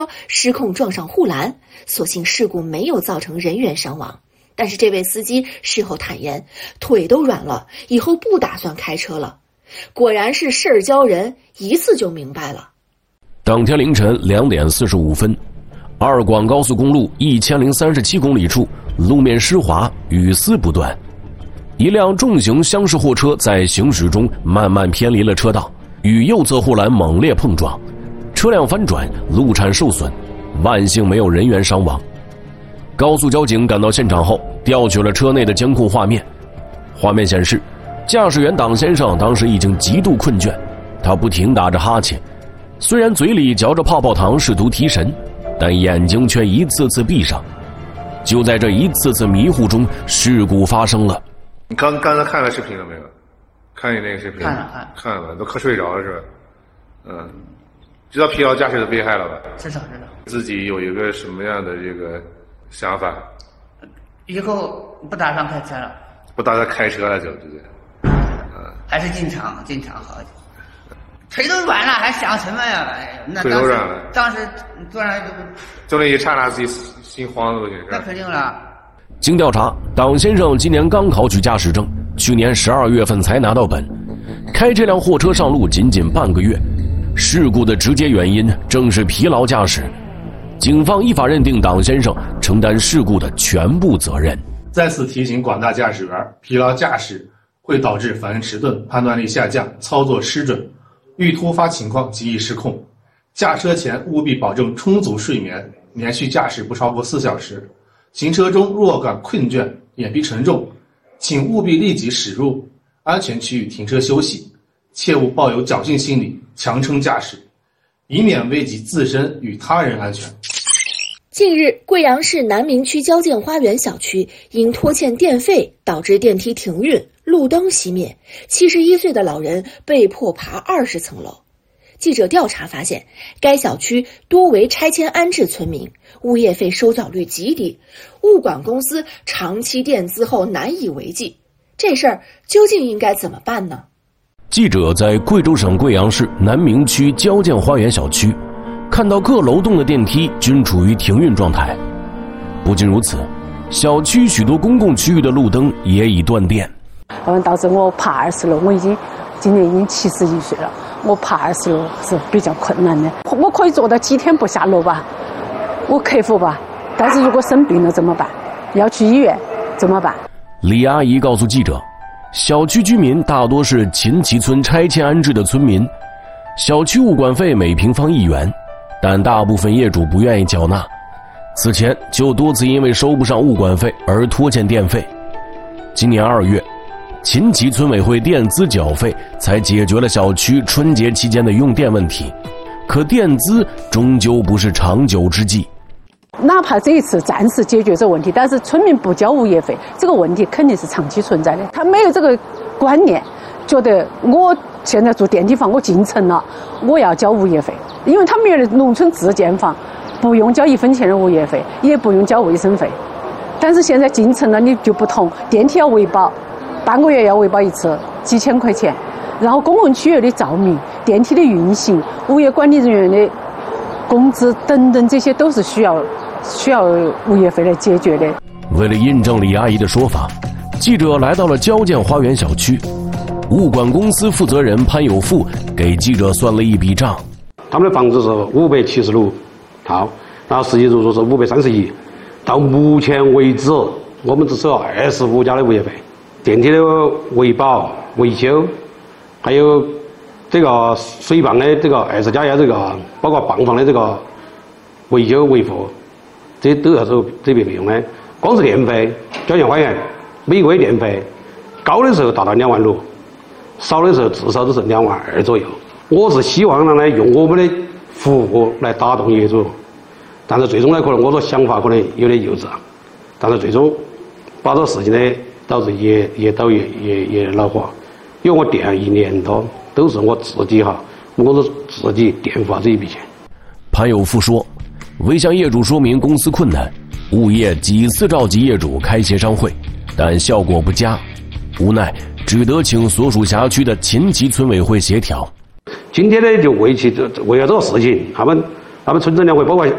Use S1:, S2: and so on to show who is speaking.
S1: 失控撞上护栏，所幸事故没有造成人员伤亡。但是这位司机事后坦言，腿都软了，以后不打算开车了。果然是事儿教人，一次就明白了。
S2: 当天凌晨2点45分，二广高速公路1037公里处，路面湿滑，雨丝不断。一辆重型厢式货车在行驶中慢慢偏离了车道，与右侧护栏猛烈碰撞，车辆翻转，路铲受损，万幸没有人员伤亡。高速交警赶到现场后，调取了车内的监控画面。画面显示，驾驶员党先生当时已经极度困倦，他不停打着哈欠，虽然嘴里嚼着泡泡糖试图提神，但眼睛却一次次闭上。就在这一次次迷糊中，事故发生了。
S3: 你刚才看了视频了没有？看你那个视频？看了，都快睡着了是吧？知道疲劳驾驶的危害了吧？
S4: 知道。
S3: 自己有一个什么样的这个想法？
S4: 以后不打算开车了。
S3: 不打算开车了就对不对？
S4: 还是进厂好。腿都软了，还想什么呀？那
S3: 腿都软了。
S4: 当时突然
S3: 就那一刹那，自己心慌了都是。
S4: 那肯定了。
S2: 经调查，党先生今年刚考取驾驶证，去年12月份才拿到本，开这辆货车上路仅半个月。事故的直接原因正是疲劳驾驶，警方依法认定党先生承担事故的全部责任。
S5: 再次提醒广大驾驶员，疲劳驾驶会导致反应迟钝、判断力下降、操作失准，遇突发情况极易失控。驾车前务必保证充足睡眠，连续驾驶不超过4小时。行车中若感困倦、眼皮沉重，请务必立即驶入安全区域停车休息，切勿抱有侥幸心理强撑驾驶，以免危及自身与他人安全。
S1: 近日，贵阳市南明区交建花园小区因拖欠电费导致电梯停运，路灯熄灭，71岁的老人被迫爬20层楼。记者调查发现，该小区多为拆迁安置村民，物业费收缴率极低，物管公司长期垫资后难以为继。这事儿究竟应该怎么办呢？
S2: 记者在贵州省贵阳市南明区交建花园小区看到各楼栋的电梯均处于停运状态。不仅如此，小区许多公共区域的路灯也已断电。
S6: 导致我爬20楼，我今年已经71岁了，我爬20楼是比较困难的。我可以做到几天不下楼吧，我克服吧。但是如果生病了怎么办？要去医院怎么办？
S2: 李阿姨告诉记者，小区居民大多是秦旗村拆迁安置的村民，小区物管费每平方1元，但大部分业主不愿意缴纳，此前就多次因为收不上物管费而拖欠电费。今年2月，秦旗村委会垫资缴费，才解决了小区春节期间的用电问题。可垫资终究不是长久之计。
S6: 哪怕这一次暂时解决这个问题，但是村民不交物业费，这个问题肯定是长期存在的。他没有这个观念，觉得我现在住电梯房，我进城了，我要交物业费，因为他们原来农村自建房，不用交1分钱的物业费，也不用交卫生费。但是现在进城了，你就不同，电梯要维保，半个月要维保一次，几千块钱。然后公共区域的照明、电梯的运行、物业管理人员的工资等等，这些都是需要物业费来解决的。
S2: 为了印证李阿姨的说法，记者来到了交建花园小区，物管公司负责人潘有富给记者算了一笔账。
S7: 他们的房子是576套，然后实际入住是531，到目前为止我们只收25家的物业费，电梯的维保、维修，还有这个水泵的这个20加1这个，包括泵房的这个维修维护，这都要收这笔费用的。光是电费，交建花园每个月电费高的时候达到2万6，少的时候至少都是2万2左右。我是希望呢用我们的服务来打动业主，但是最终呢可能我的想法可能有点幼稚，但是最终把这事情呢导致越倒越恼火，因为我电1年多都是我自己我是自己垫付这一笔钱。
S2: 潘有富说，为向业主说明公司困难，物业几次召集业主开协商会，但效果不佳，无奈只得请所属辖区的秦旗村委会协调。
S7: 今天呢就为了这个事情，他们村镇两会包括